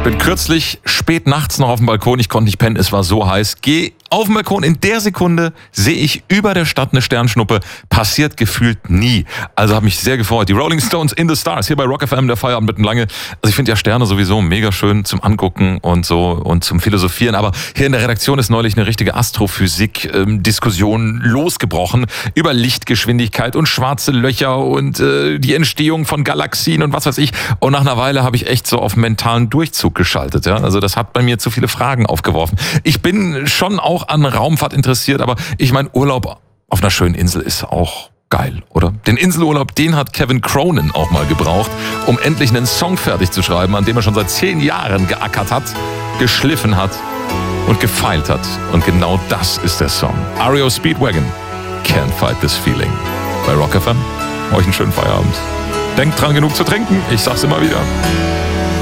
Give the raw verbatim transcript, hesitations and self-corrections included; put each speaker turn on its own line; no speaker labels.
Bin kürzlich spät nachts noch auf dem Balkon, ich konnte nicht pennen, es war so heiß. Geh auf den Balkon, in der Sekunde sehe ich über der Stadt eine Sternschnuppe. Passiert gefühlt nie. Also habe mich sehr gefreut. Die Rolling Stones in the Stars, hier bei Rock F M, der Feierabend mitten lange. Also ich finde ja Sterne sowieso mega schön zum Angucken und so und zum Philosophieren. Aber hier in der Redaktion ist neulich eine richtige Astrophysik-Diskussion losgebrochen über Lichtgeschwindigkeit und schwarze Löcher und äh, die Entstehung von Galaxien und was weiß ich. Und nach einer Weile habe ich echt so auf mentalen Durchzug geschaltet. Ja? Also das hat bei mir zu viele Fragen aufgeworfen. Ich bin schon auch an Raumfahrt interessiert, aber ich meine, Urlaub auf einer schönen Insel ist auch geil, oder? Den Inselurlaub, den hat Kevin Cronin auch mal gebraucht, um endlich einen Song fertig zu schreiben, an dem er schon seit zehn Jahren geackert hat, geschliffen hat und gefeilt hat. Und genau das ist der Song. R E O Speedwagon, Can't Fight This Feeling. Bei Rock F M, euch einen schönen Feierabend. Denkt dran, genug zu trinken. Ich sag's immer wieder.